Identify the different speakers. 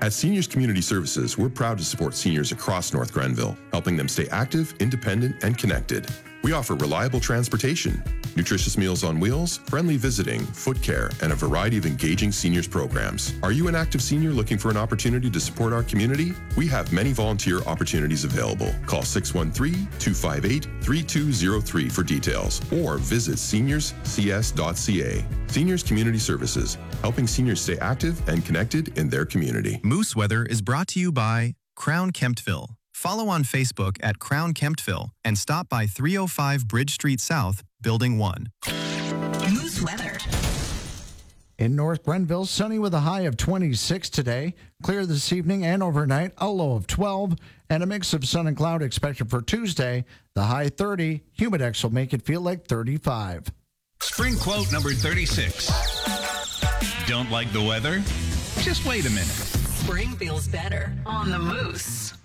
Speaker 1: At Seniors Community Services, we're proud to support seniors across North Grenville, helping them stay active, independent, and connected. We offer reliable transportation, nutritious meals on wheels, friendly visiting, foot care, and a variety of engaging seniors programs. Are you an active senior looking for an opportunity to support our community? We have many volunteer opportunities available. Call 613-258-3203 for details or visit seniorscs.ca. Seniors Community Services, helping seniors stay active and connected in their community.
Speaker 2: Moose Weather is brought to you by Crown Kemptville. Follow on Facebook at Crown Kemptville and stop by 305 Bridge Street South, Building 1.
Speaker 3: Moose Weather.
Speaker 4: In North Grenville, sunny with a high of 26 today. Clear this evening and overnight, a low of 12. And a mix of sun and cloud expected for Tuesday. The high 30. Humidex will make it feel like 35.
Speaker 5: Spring quote number 36. Don't like the weather? Just wait a minute.
Speaker 3: Spring feels better on the Moose.